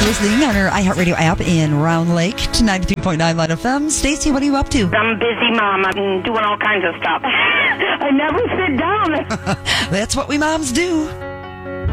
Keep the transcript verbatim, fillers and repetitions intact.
listening on our iHeartRadio app in Round Lake to ninety-three point nine Light F M. Stacy, what are you up to? I'm a busy mom. I'm doing all kinds of stuff. I never sit down. That's what we moms do.